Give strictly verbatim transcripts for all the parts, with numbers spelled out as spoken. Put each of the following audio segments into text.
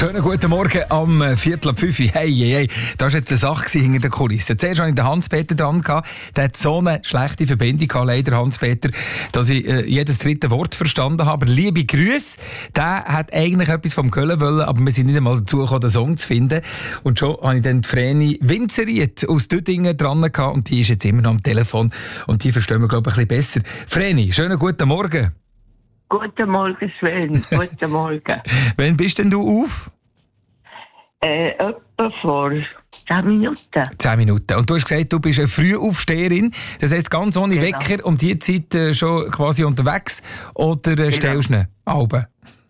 Schönen guten Morgen am Viertel ab fünf. Hey, hey, hey. Das war jetzt eine Sache hinter der Kulisse. Zuerst hatte ich den Hans-Peter dran. Der hat so eine schlechte Verbindung gehabt, leider, Hans-Peter, dass ich äh, jedes dritte Wort verstanden habe. Aber liebe Grüße, der hat eigentlich etwas vom Köln wollen, aber wir sind nicht einmal dazu gekommen, den Song zu finden. Und schon habe ich dann die Vreni Winzeriet aus Düdingen dran gehabt und die ist jetzt immer noch am Telefon und die verstehen wir, glaube ich, ein bisschen besser. Vreni, schönen guten Morgen. Guten Morgen, Sven. Guten Morgen. Wann bist denn du auf? Äh, etwa vor zehn Minuten. Zehn Minuten. Und du hast gesagt, du bist eine Frühaufsteherin. Das heisst, ganz ohne Genau. Wecker um diese Zeit äh, schon quasi unterwegs? Oder äh, Genau. stellst du ihn Alben?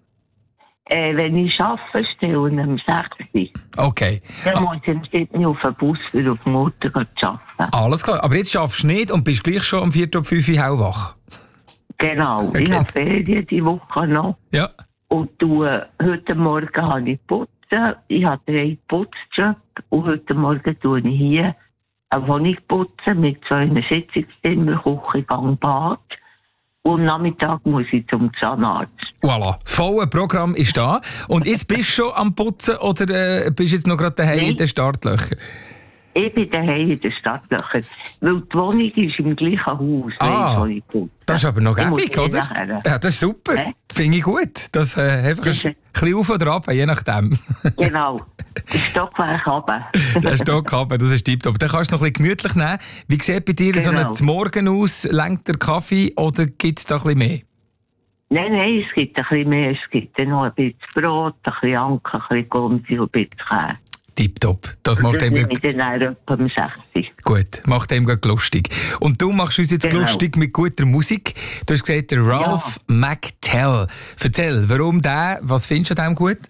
Äh, wenn ich arbeite, stehe ich um sechs Uhr. Okay. Dann muss ich nicht auf den Bus für auf die Mutter arbeiten. Alles klar. Aber jetzt schaffst du nicht und bist gleich schon um Viertel ab fünf Uhr hellwach. Genau. Okay. Ich habe Ferien diese Woche noch. Ja. Und du, äh, heute Morgen habe ich putzen. Ich habe drei Putzjobs. Und heute Morgen tue ich hier eine Wohnung putzen mit so einem Sitzungszimmer, Küche, Gang, Bad. Und am Nachmittag muss ich zum Zahnarzt. Voilà. Das volle Programm ist da. Und jetzt bist du schon am Putzen oder äh, bist du jetzt noch gerade daheim Nein. in den Startlöchern? Ich bin daheim in den Stadtlöchern. Weil die Wohnung ist im gleichen Haus, Ah, wo ich putze. Das ist aber noch Ich muss gäbig, eh oder? nachher. Ja, das ist super. Hä? Finde ich gut. Das äh, einfach Das ein ist- bisschen auf oder ab, je nachdem. Genau. Der Stockwerk runter. Der Stock haben, das ist tiptop. Dann kannst du noch ein bisschen gemütlich nehmen. Wie sieht bei dir so Genau. ein Morgen aus? Lenkt der Kaffee oder gibt es da ein bisschen mehr? Nein, nein, es gibt ein bisschen mehr. Es gibt dann noch ein bisschen Brot, ein bisschen Anke, ein bisschen Gomsi und ein bisschen Käse. Tipptopp. Das macht Das ihm nehme gut. ich dann auch etwa um sechs Uhr. Gut, macht ihm gut lustig. Und du machst uns jetzt Genau. lustig mit guter Musik. Du hast gesagt, der Ralph McTell. Erzähl, warum der? Was findest du an dem gut?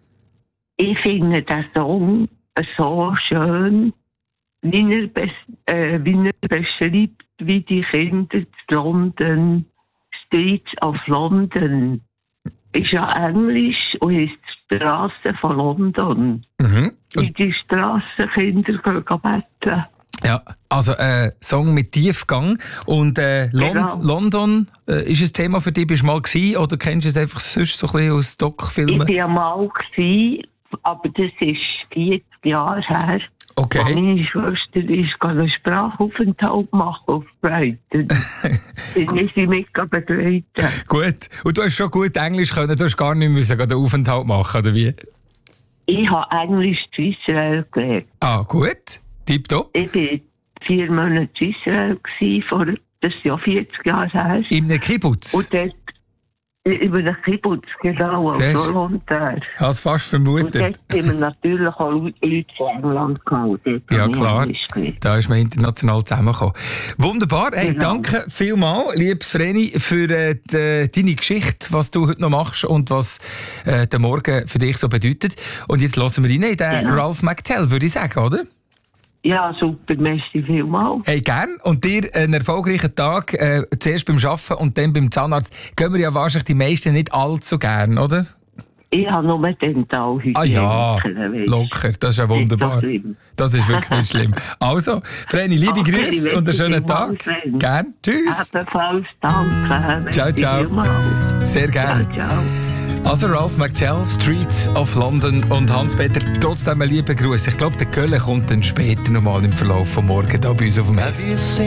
Ich finde den Song so schön, wie er, bes äh, wie er beschreibt, wie die Kinder in London, Streets of London, ist ja Englisch und ist die Straße von London. Mhm. Wie die Strassenkinder gehen betteln. Ja, also ein äh, Song mit Tiefgang. Und äh, Lon Genau. London, äh, ist ein Thema für dich? Bist du mal gewesen, oder kennst du es einfach sonst so ein bisschen aus Ich Doc-Filmen? war ja mal, gewesen, aber das ist vierzig Jahre her. Okay. Und meine Schwester ist einen Sprachaufenthalt machen auf Brighton. Ich muss sie mit begleiten. Gut. Und du hast schon gut Englisch können, du hast gar nicht müssen den Aufenthalt machen, oder wie? Ich habe Englisch zu Israel gelernt. Ah, gut. Tipptopp. Ich war vier Monate zu Israel, gewesen, vor, das ist ja vierzig Jahre her. In einem Kibbutz. Und dort über den Kibbutz, genau, Siehst auf du? Volontaire. Ich habe es fast Und vermutet. dort haben wir natürlich auch Leute von England gehabt. Dort Ja, habe ich klar. Englisch gelernt. Da ist man international zusammengekommen. Wunderbar. Hey, Genau. danke vielmals, liebes Vreni, für äh, die, deine Geschichte, was du heute noch machst und was äh, der Morgen für dich so bedeutet. Und jetzt hören wir rein in den Genau. Ralph McTell, würde ich sagen, oder? Ja, super, merci vielmals. Hey, gern. Und dir einen erfolgreichen Tag, äh, zuerst beim Arbeiten und dann beim Zahnarzt. Gehen wir ja wahrscheinlich die meisten nicht allzu gern, oder? Ich habe nur Dentalhygiene. Ah ja, locker. Das ist ja wunderbar. Das ist wirklich nicht schlimm. Also, Vreni, liebe Okay, Grüße und einen schönen merci Tag. vielmals. Gern. Tschüss. Ebenfalls, danke. Ciao, Merci ciao. vielmals. Sehr gern. Ciao, ciao. Also Ralph McTell, Streets of London und Hans-Peter, trotzdem einen lieben Gruß. Ich glaube, der Köln kommt dann später nochmal im Verlauf von morgen da bei uns auf dem Eis.